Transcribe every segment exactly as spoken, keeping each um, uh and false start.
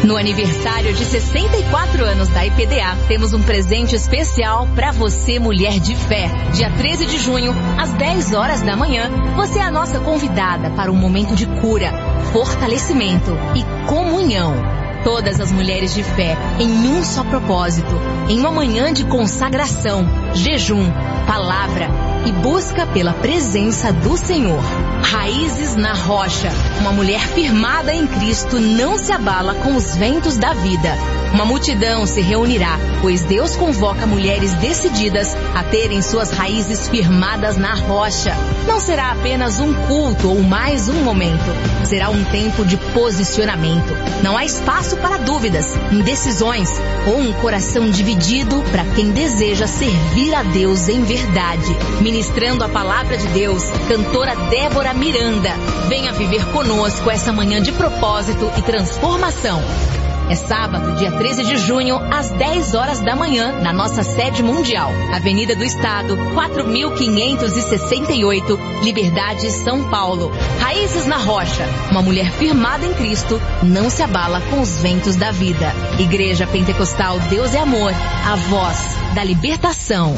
No aniversário de sessenta e quatro anos da I P D A, temos um presente especial para você, mulher de fé. Dia treze de junho, às dez horas da manhã, você é a nossa convidada para um momento de cura, fortalecimento e comunhão. Todas as mulheres de fé em um só propósito, em uma manhã de consagração, jejum, palavra e busca pela presença do Senhor. Raízes na rocha. Uma mulher firmada em Cristo não se abala com os ventos da vida. Uma multidão se reunirá, pois Deus convoca mulheres decididas a terem suas raízes firmadas na rocha. Não será apenas um culto ou mais um momento. Será um tempo de posicionamento. Não há espaço para dúvidas, indecisões ou um coração dividido para quem deseja servir a Deus em verdade. Ministrando a palavra de Deus, cantora Débora Miranda. Venha viver conosco essa manhã de propósito e transformação. É sábado, dia treze de junho, às dez horas da manhã, na nossa sede mundial. Avenida do Estado, quatro mil quinhentos e sessenta e oito, Liberdade, São Paulo. Raízes na rocha. Uma mulher firmada em Cristo não se abala com os ventos da vida. Igreja Pentecostal Deus é Amor, a voz da libertação.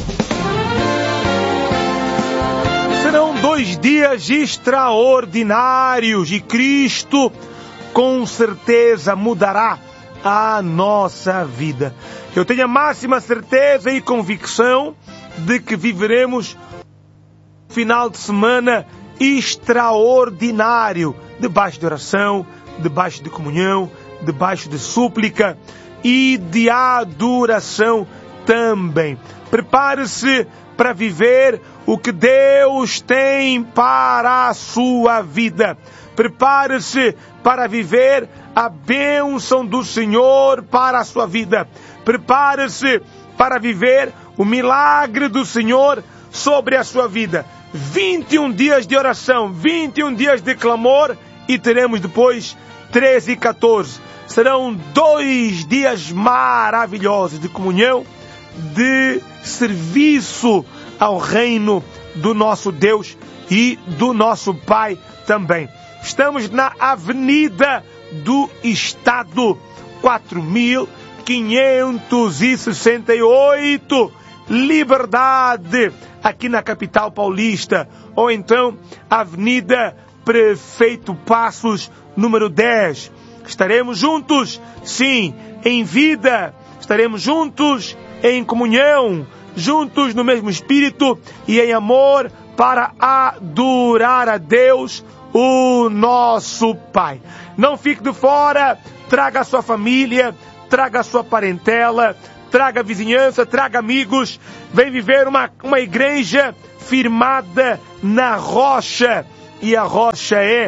Serão dois dias extraordinários e Cristo com certeza mudará a nossa vida. Eu tenho a máxima certeza e convicção de que viveremos um final de semana extraordinário, debaixo de oração, debaixo de comunhão, debaixo de súplica e de adoração também. Prepare-se para viver o que Deus tem para a sua vida. Prepare-se para viver a bênção do Senhor para a sua vida. Prepare-se para viver o milagre do Senhor sobre a sua vida. vinte e um dias de oração, vinte e um dias de clamor e teremos depois treze e quatorze. Serão dois dias maravilhosos de comunhão, de serviço ao reino do nosso Deus e do nosso Pai também. Estamos na Avenida do Estado, quatro mil quinhentos e sessenta e oito, Liberdade, aqui na capital paulista. Ou então, Avenida Prefeito Passos, número dez. Estaremos juntos, sim, em vida. Estaremos juntos em comunhão, juntos no mesmo espírito e em amor para adorar a Deus, o nosso Pai. Não fique de fora, traga a sua família, traga a sua parentela, traga a vizinhança, traga amigos. Vem viver uma, uma igreja firmada na rocha. E a rocha é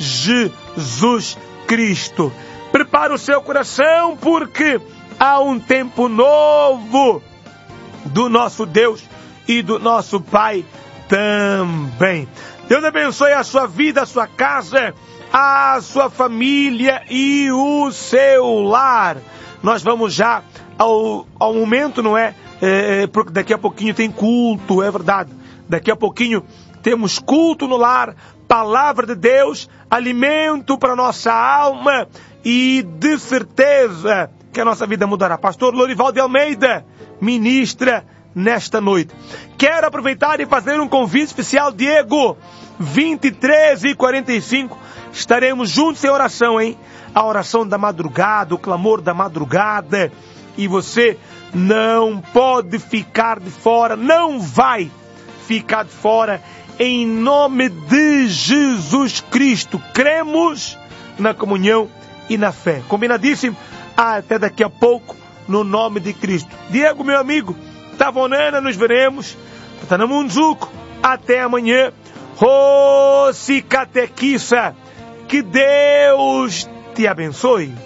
Jesus Cristo. Prepara o seu coração, porque há um tempo novo do nosso Deus e do nosso Pai também. Deus abençoe a sua vida, a sua casa, a sua família e o seu lar. Nós vamos já ao, ao momento, não é? é? Porque daqui a pouquinho tem culto, é verdade. Daqui a pouquinho temos culto no lar, palavra de Deus, alimento para nossa alma e de certeza que a nossa vida mudará. Pastor Lorival de Almeida ministra nesta noite. Quero aproveitar e fazer um convite especial, Diego. vinte e três e quarenta e cinco, estaremos juntos em oração, hein? A oração da madrugada, o clamor da madrugada. E você não pode ficar de fora, não vai ficar de fora, em nome de Jesus Cristo. Cremos na comunhão e na fé. Combinadíssimo? Até daqui a pouco, no nome de Cristo. Diego, meu amigo, Tavonana, nos veremos. Tanamunzuco, até amanhã. Rosicatequissa, que Deus te abençoe.